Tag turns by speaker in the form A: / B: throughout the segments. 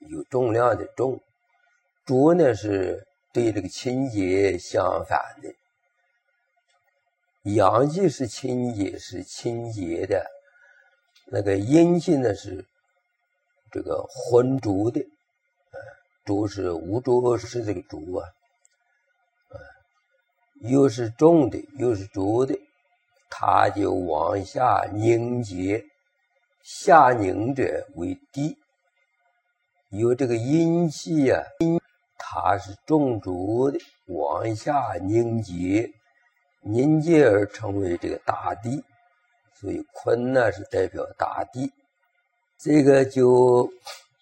A: 有重量的重，浊呢是对这个清洁相反的。阳气是清洁，是清洁的，那个阴气呢是这个浑浊的，浊是无浊是这个浊啊，又是重的，又是浊的，它就往下凝结，下凝者为地。有这个阴气啊，它是重浊的，往下凝结，凝结而成为这个大地，所以坤呢是代表大地。这个就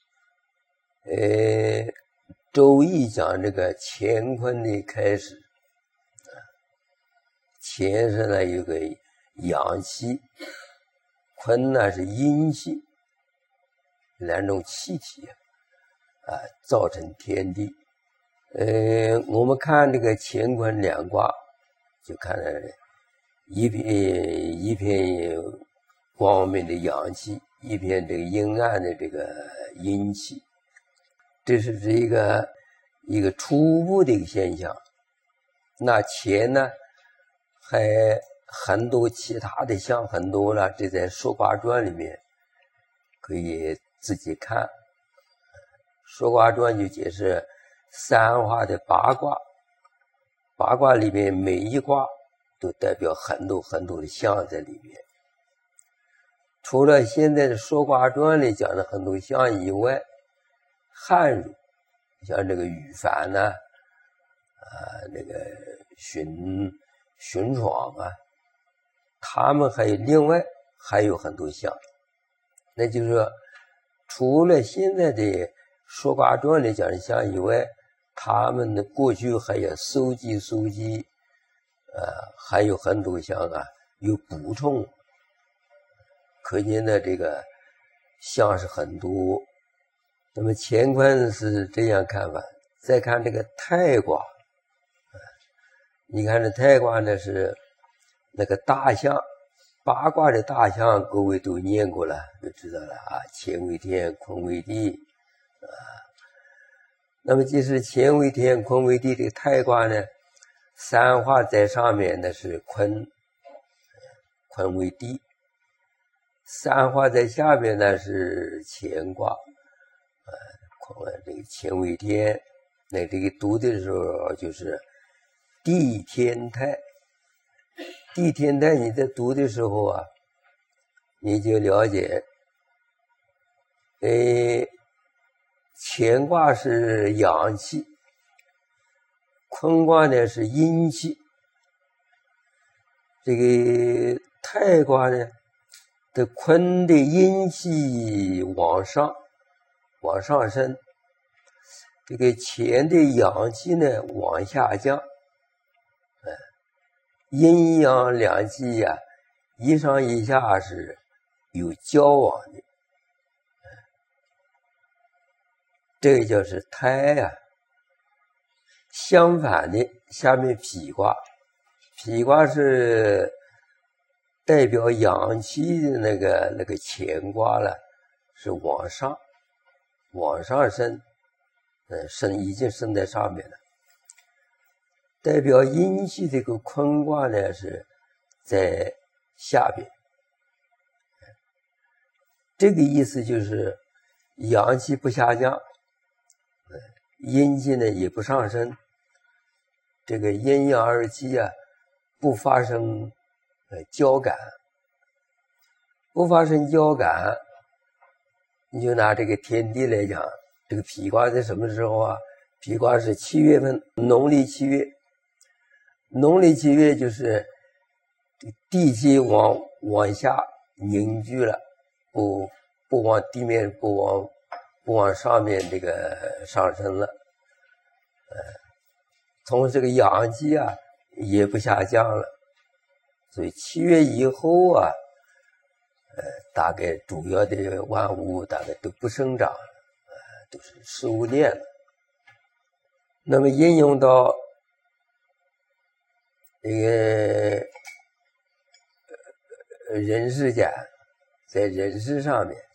A: 周易讲这个乾坤的开始，乾是呢有个阳气，坤呢是阴气，两种气体造成天地。我们看这个乾坤两卦，就看到一片光明的阳气，一片这个阴暗的这个阴气，这是一个初步的一个现象。那乾呢还很多其他的象很多了，这在《说卦传》里面可以自己看。《说卦传》就解释三化的八卦，八卦里面每一卦都代表很多很多的象在里面。除了现在的《说卦传》里讲的很多象以外，汉儒像这个羽凡呐，那个荀爽啊，他们还有很多象。那就是说，除了现在的《说卦传》里讲的象以外，他们的过去还要搜集，还有很多象有补充，可见的这个象是很多。那么乾坤是这样看法。再看这个太卦，你看这太卦呢是那个大象，八卦的大象各位都念过了，都知道了乾为天，坤为地那么即是乾为天，坤为地，这个太卦呢，三化在上面的是坤为地，三化在下面呢是乾卦，这个乾为天。那这个读的时候就是地天泰，地天泰你在读的时候你就了解，乾卦是阳气，坤卦呢是阴气，这个太卦呢的坤的阴气往上升，这个乾的阳气呢往下降，阴阳两气一上一下是有交往的，这个就是胎相反的，下面否卦，否卦是代表阳气的那个乾卦了，是往上升，已经升在上面了。代表阴气这个坤卦呢是在下边，这个意思就是阳气不下降，阴气呢也不上升，这个阴阳二气不发生交感，不发生交感，你就拿这个天地来讲，这个否卦在什么时候否卦是7月份，农历7月，农历7月就是地气往下凝聚了，不往地面，不往上面这个上升了，从这个阳气也不下降了，所以7月以后大概主要的万物大概都不生长了，都是收敛了。那么应用到这个人世间，在人世上面，